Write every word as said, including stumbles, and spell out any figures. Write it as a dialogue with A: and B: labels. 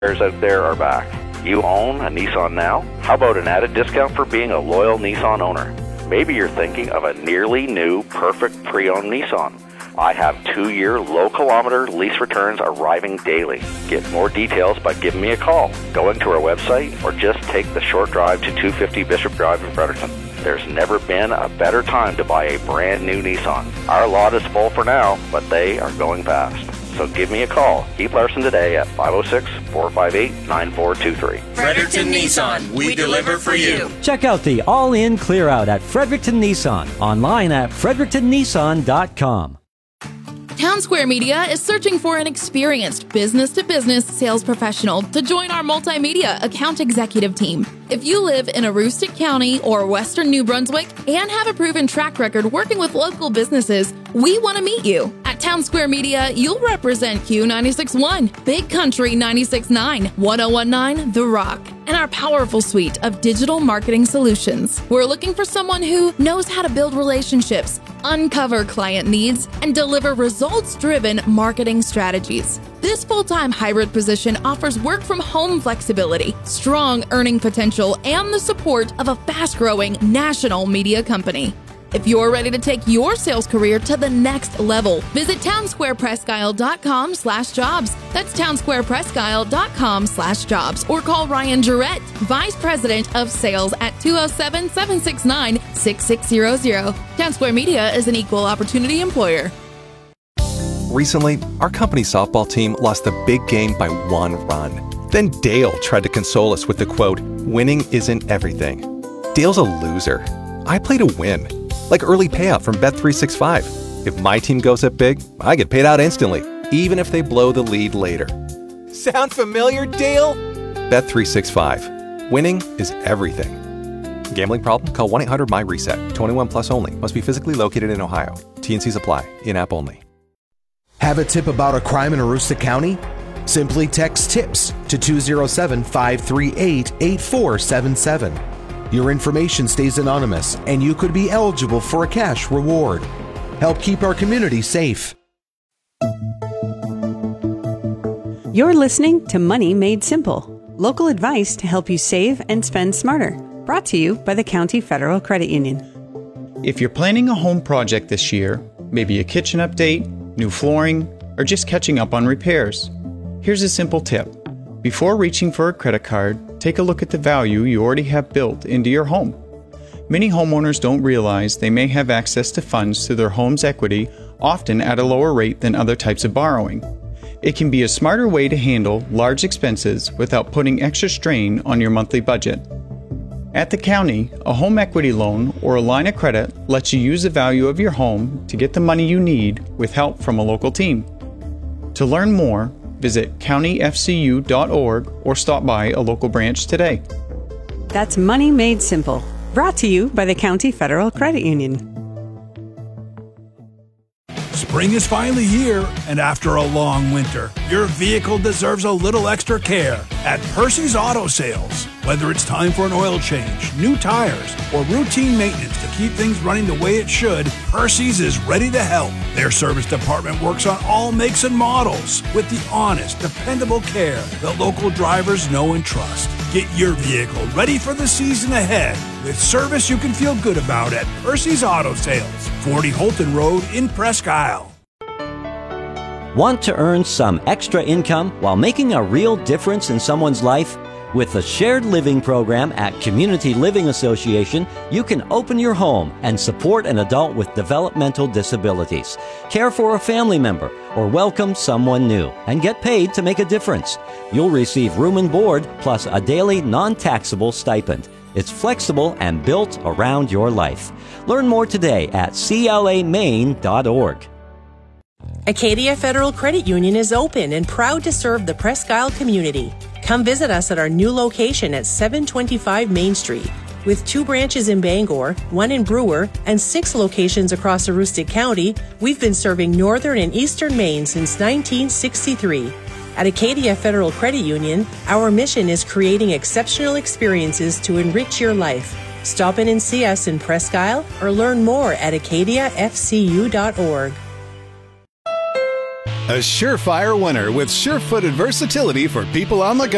A: out there are back. You own a Nissan now? How about an added discount for being a loyal Nissan owner? Maybe you're thinking of a nearly new, perfect pre-owned Nissan. I have two-year low-kilometer lease returns arriving daily. Get more details by giving me a call, going to our website, or just take the short drive to two fifty Bishop Drive in Fredericton. There's never been a better time to buy a brand new Nissan. Our lot is full for now, but they are going fast. So give me a call. Keith Larson today at five oh six, four five eight, nine four two three.
B: Fredericton Nissan, we deliver for you.
C: Check out the all-in clear-out at Fredericton Nissan. Online at fredericton nissan dot com.
D: Town Square Media is searching for an experienced business-to-business sales professional to join our multimedia account executive team. If you live in Aroostook County or Western New Brunswick and have a proven track record working with local businesses, we want to meet you. At Town Square Media, you'll represent Q ninety-six point one, Big Country ninety-six point nine, one oh one nine The Rock, and our powerful suite of digital marketing solutions. We're looking for someone who knows how to build relationships, uncover client needs, and deliver results-driven marketing strategies. This full-time hybrid position offers work-from-home flexibility, strong earning potential, and the support of a fast-growing national media company. If you're ready to take your sales career to the next level, visit townsquarepresque-isle.com slash jobs. That's townsquarepresque-isle.com slash jobs. Or call Ryan Jarrett, Vice President of Sales at two oh seven, seven six nine, six six zero zero. Town Square Media is an equal opportunity employer.
E: Recently, our company softball team lost the big game by one run. Then Dale tried to console us with the quote, "Winning isn't everything." Dale's a loser. I play to win. Like early payout from Bet three sixty-five. If my team goes up big, I get paid out instantly, even if they blow the lead later. Sound familiar, Dale? Bet three sixty-five. Winning is everything. Gambling problem? Call one eight hundred M Y reset. twenty-one plus only. Must be physically located in Ohio. T and Cs apply. In-app only.
F: Have a tip about a crime in Aroostook County? Simply text TIPS to two oh seven, five three eight, eight four seven seven. Your information stays anonymous, and you could be eligible for a cash reward. Help keep our community safe.
G: You're listening to Money Made Simple, local advice to help you save and spend smarter. Brought to you by the County Federal Credit Union.
H: If you're planning a home project this year, maybe a kitchen update, new flooring, or just catching up on repairs, here's a simple tip. Before reaching for a credit card, take a look at the value you already have built into your home. Many homeowners don't realize they may have access to funds to their home's equity, often at a lower rate than other types of borrowing. It can be a smarter way to handle large expenses without putting extra strain on your monthly budget. At the county, a home equity loan or a line of credit lets you use the value of your home to get the money you need with help from a local team. To learn more, visit county f c u dot org or stop by a local branch today.
G: That's Money Made Simple, brought to you by the County Federal Credit Union.
I: Spring is finally here, and after a long winter, your vehicle deserves a little extra care at Percy's Auto Sales. Whether it's time for an oil change, new tires, or routine maintenance to keep things running the way it should, Percy's is ready to help. Their service department works on all makes and models with the honest, dependable care that local drivers know and trust. Get your vehicle ready for the season ahead with service you can feel good about at Percy's Auto Sales, forty Holton Road in Presque Isle.
C: Want to earn some extra income while making a real difference in someone's life? With the Shared Living Program at Community Living Association, you can open your home and support an adult with developmental disabilities, care for a family member, or welcome someone new, and get paid to make a difference. You'll receive room and board, plus a daily non-taxable stipend. It's flexible and built around your life. Learn more today at c l a maine dot org.
J: Acadia Federal Credit Union is open and proud to serve the Presque Isle community. Come visit us at our new location at seven twenty-five Main Street. With two branches in Bangor, one in Brewer, and six locations across Aroostook County, we've been serving northern and eastern Maine since nineteen sixty-three. At Acadia Federal Credit Union, our mission is creating exceptional experiences to enrich your life. Stop in and see us in Presque Isle or learn more at acadia f c u dot org.
K: A surefire winner with sure-footed versatility for people on the go.